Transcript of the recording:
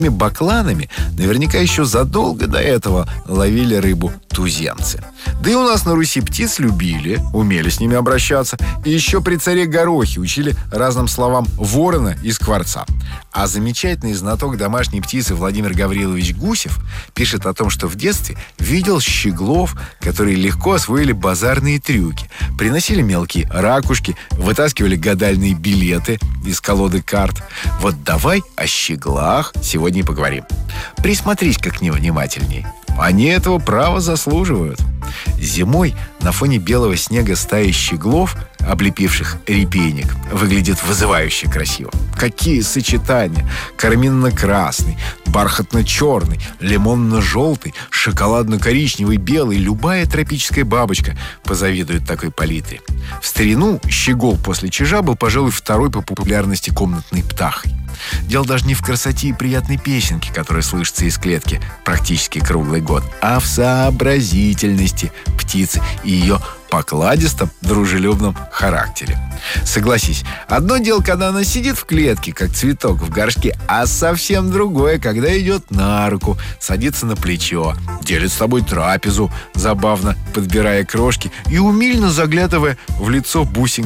бакланами наверняка еще задолго до этого ловили рыбу туземцы. Да и у нас на Руси птиц любили, умели с ними обращаться. И еще при царе Горохе учили разным словам ворона и скворца. А замечательный знаток домашней птицы Владимир Гаврилович Гусев пишет о том, что в детстве видел щеглов, которые легко освоили базарные трюки. Приносили мелкие ракушки, вытаскивали гадальные билеты из колоды карт. Вот давай о щеглах сегодня и поговорим. Присмотрись-ка к ним внимательней. Они этого права заслуживают. Зимой на фоне белого снега стаи щеглов, облепивших репейник, выглядит вызывающе красиво. Какие сочетания! Карминно-красный, бархатно-черный, лимонно-желтый, шоколадно-коричневый, белый. Любая тропическая бабочка позавидует такой палитре. В старину щегол после чижа был, пожалуй, второй по популярности комнатной птахой. Дело даже не в красоте и приятной песенке, которая слышится из клетки практически круглый год, а в сообразительности птицы и ее покладистом, дружелюбном характере. Согласись, одно дело, когда она сидит в клетке, как цветок в горшке, а совсем другое, когда идет на руку, садится на плечо, делит с тобой трапезу, забавно подбирая крошки и умильно заглядывая в лицо бусинки